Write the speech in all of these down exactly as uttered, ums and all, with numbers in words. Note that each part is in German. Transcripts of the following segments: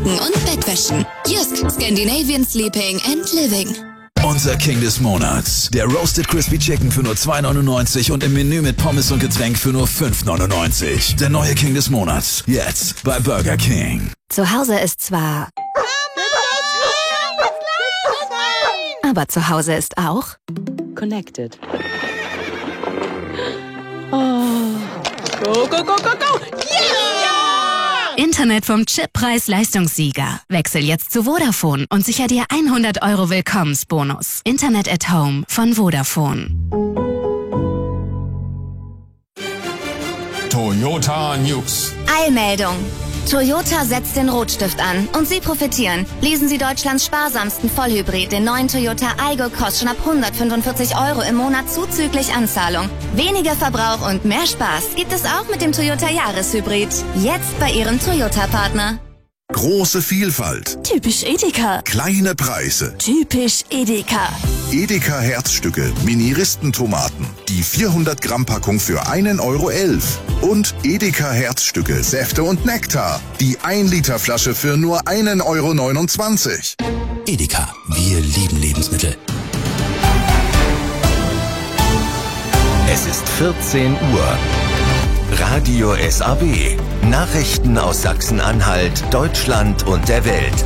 und Bettwäschen. Just Scandinavian Sleeping and Living. Unser King des Monats. Der Roasted Crispy Chicken für nur zwei neunundneunzig und im Menü mit Pommes und Getränk für nur fünf neunundneunzig. Der neue King des Monats. Jetzt bei Burger King. Zu Hause ist zwar... Aber zu Hause ist auch... Connected. Oh. Go, go, go, go, go! Yeah! Internet vom Chip Preis-Leistungssieger. Wechsel jetzt zu Vodafone und sicher dir hundert Euro Willkommensbonus. Internet at Home von Vodafone. Toyota News. Eilmeldung. Toyota setzt den Rotstift an und Sie profitieren. Lesen Sie Deutschlands sparsamsten Vollhybrid, den neuen Toyota Aygo, kostet schon ab hundertfünfundvierzig Euro im Monat zuzüglich Anzahlung. Weniger Verbrauch und mehr Spaß gibt es auch mit dem Toyota Jahreshybrid. Jetzt bei Ihrem Toyota-Partner. Große Vielfalt. Typisch Edeka. Kleine Preise. Typisch Edeka. Edeka Herzstücke, Mini-Ristentomaten. Die vierhundert Gramm Packung für einen Euro elf. Und Edeka Herzstücke, Säfte und Nektar. Die ein Liter Flasche für nur einen Euro neunundzwanzig. Edeka, wir lieben Lebensmittel. Es ist vierzehn Uhr. Radio S A B. Nachrichten aus Sachsen-Anhalt, Deutschland und der Welt.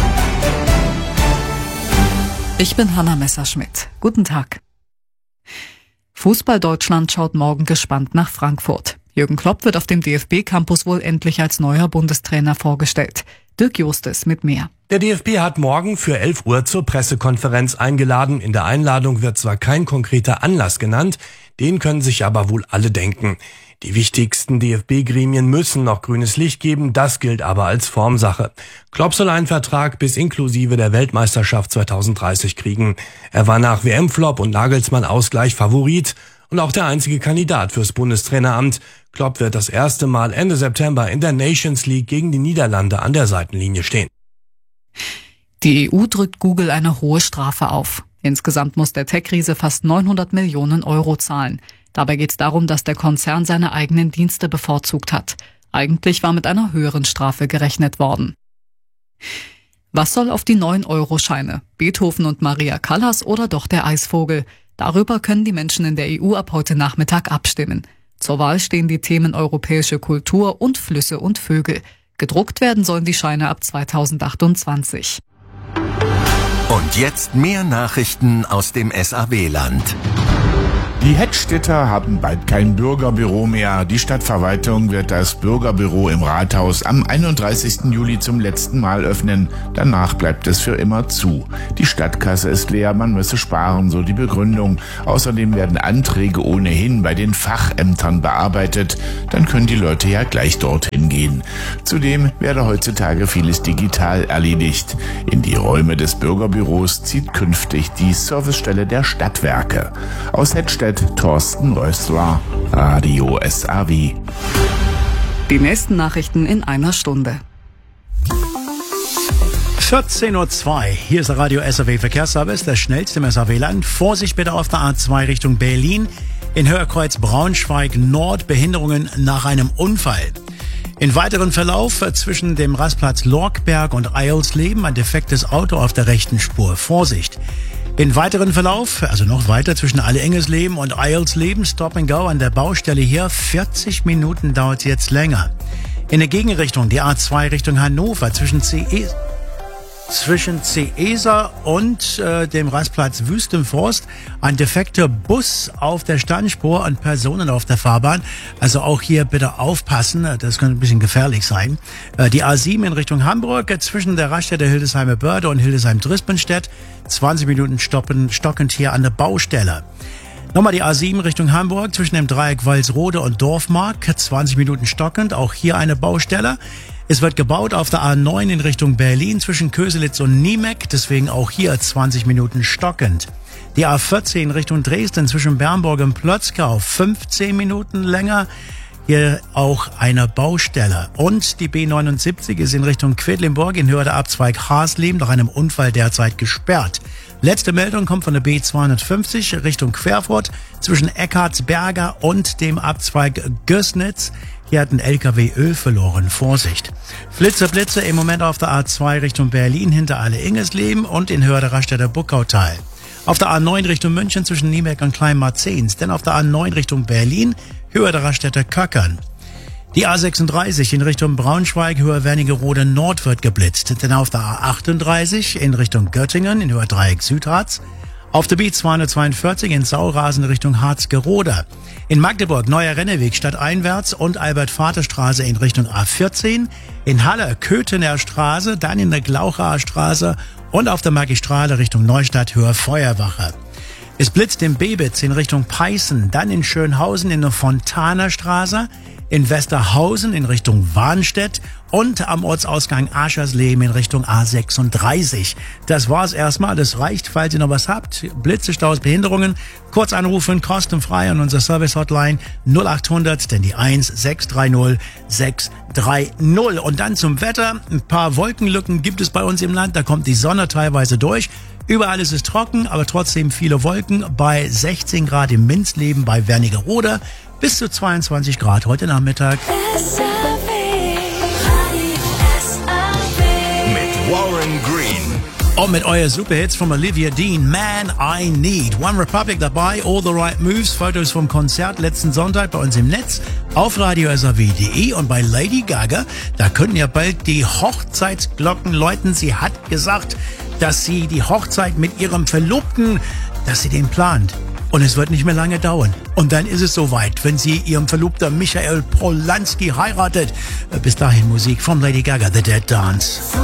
Ich bin Hanna Messerschmidt. Guten Tag. Fußball Deutschland schaut morgen gespannt nach Frankfurt. Jürgen Klopp wird auf dem D F B-Campus wohl endlich als neuer Bundestrainer vorgestellt. Dirk Justes mit mehr. Der D F B hat morgen für elf Uhr zur Pressekonferenz eingeladen. In der Einladung wird zwar kein konkreter Anlass genannt, den können sich aber wohl alle denken. Die wichtigsten D F B-Gremien müssen noch grünes Licht geben, das gilt aber als Formsache. Klopp soll einen Vertrag bis inklusive der Weltmeisterschaft zweitausenddreißig kriegen. Er war nach W M-Flop und Nagelsmann-Ausgleich Favorit und auch der einzige Kandidat fürs Bundestraineramt. Klopp wird das erste Mal Ende September in der Nations League gegen die Niederlande an der Seitenlinie stehen. Die E U drückt Google eine hohe Strafe auf. Insgesamt muss der Tech-Riese fast neunhundert Millionen Euro zahlen. Dabei geht es darum, dass der Konzern seine eigenen Dienste bevorzugt hat. Eigentlich war mit einer höheren Strafe gerechnet worden. Was soll auf die neun Euro Scheine? Beethoven und Maria Callas oder doch der Eisvogel? Darüber können die Menschen in der E U ab heute Nachmittag abstimmen. Zur Wahl stehen die Themen europäische Kultur und Flüsse und Vögel. Gedruckt werden sollen die Scheine ab zweitausendachtundzwanzig. Und jetzt mehr Nachrichten aus dem S A B-Land. Die Hedstädter haben bald kein Bürgerbüro mehr. Die Stadtverwaltung wird das Bürgerbüro im Rathaus am einunddreißigsten Juli zum letzten Mal öffnen. Danach bleibt es für immer zu. Die Stadtkasse ist leer, man müsse sparen, so die Begründung. Außerdem werden Anträge ohnehin bei den Fachämtern bearbeitet. Dann können die Leute ja gleich dorthin gehen. Zudem werde heutzutage vieles digital erledigt. In die Räume des Bürgerbüros zieht künftig die Servicestelle der Stadtwerke. Aus Hedstedt Thorsten Rössler, Radio S A W. Die nächsten Nachrichten in einer Stunde. vierzehn Uhr zwei. Hier ist der Radio S A W Verkehrsservice, das schnellste im S A W-Land. Vorsicht bitte auf der A zwei Richtung Berlin. In Höherkreuz Braunschweig Nord Behinderungen nach einem Unfall. In weiteren Verlauf zwischen dem Rastplatz Lorkberg und Eilsleben ein defektes Auto auf der rechten Spur. Vorsicht! In weiteren Verlauf, also noch weiter zwischen Alle-Engesleben und Eilsleben, Stop and Go an der Baustelle hier. vierzig Minuten dauert es jetzt länger. In der Gegenrichtung, die A zwei Richtung Hannover, zwischen C E zwischen Ceesa und äh, dem Rastplatz Wüstenforst ein defekter Bus auf der Standspur und Personen auf der Fahrbahn. Also auch hier bitte aufpassen, das könnte ein bisschen gefährlich sein. Äh, die A sieben in Richtung Hamburg, zwischen der Raststätte Hildesheimer Börde und Hildesheim-Drispenstedt, zwanzig Minuten stoppen, stockend hier an der Baustelle. Nochmal die A sieben Richtung Hamburg, zwischen dem Dreieck Walsrode und Dorfmark, zwanzig Minuten stockend, auch hier eine Baustelle. Es wird gebaut auf der A neun in Richtung Berlin zwischen Köselitz und Niemek, deswegen auch hier zwanzig Minuten stockend. Die A vierzehn Richtung Dresden zwischen Bernburg und Plötzkau, fünfzehn Minuten länger. Hier auch eine Baustelle. Und die B neunundsiebzig ist in Richtung Quedlinburg in Höhe der Abzweig Hasleben nach einem Unfall derzeit gesperrt. Letzte Meldung kommt von der B zweihundertfünfzig Richtung Querfurt zwischen Eckartsberger und dem Abzweig Gößnitz. Hier hat ein L K W Öl verloren. Vorsicht. Flitze, Blitze im Moment auf der A zwei Richtung Berlin hinter Alle-Ingesleben und in Höhe der Raststätter Buckautal. Auf der A neun Richtung München zwischen Nieberg und Kleinmarzens. Denn auf der A neun Richtung Berlin Höhe der Raststätter Köckern. Die A sechsunddreißig in Richtung Braunschweig, Höhe Wernigerode Nord wird geblitzt. Denn auf der A achtunddreißig in Richtung Göttingen in Höhe Dreieck Südharz. Auf der B zweihundertzweiundvierzig in Saurasen Richtung Harzgerode. In Magdeburg Neuer Renneweg stadteinwärts und Albert-Vater-Straße in Richtung A vierzehn. In Halle Köthener Straße, dann in der Glauchaer Straße und auf der Magistrale Richtung Neustadt Höhe Feuerwache. Es blitzt in Bebitz in Richtung Peißen, dann in Schönhausen in der Fontaner Straße, in Westerhausen in Richtung Warnstedt und am Ortsausgang Aschersleben in Richtung A sechsunddreißig. Das war's erstmal. Das reicht, falls ihr noch was habt. Blitze, Staus, Behinderungen. Kurz anrufen, kostenfrei an unser Service-Hotline null achthundert, denn die eins sechs drei null sechs drei null. Und dann zum Wetter. Ein paar Wolkenlücken gibt es bei uns im Land. Da kommt die Sonne teilweise durch. Überall ist es trocken, aber trotzdem viele Wolken. Bei sechzehn Grad im Minzleben bei Wernigerode. Bis zu zweiundzwanzig Grad heute Nachmittag. Mit Warren Green. Und mit euer Superhits von Olivia Dean, Man I Need. One Republic dabei, All the Right Moves, Fotos vom Konzert letzten Sonntag bei uns im Netz auf radio s a w punkt d e und bei Lady Gaga. Da können ja bald die Hochzeitsglocken läuten. Sie hat gesagt, dass sie die Hochzeit mit ihrem Verlobten, dass sie den plant. Und es wird nicht mehr lange dauern. Und dann ist es soweit, wenn sie ihren Verlobter Michael Polanski heiratet. Bis dahin Musik von Lady Gaga, The Dead Dance.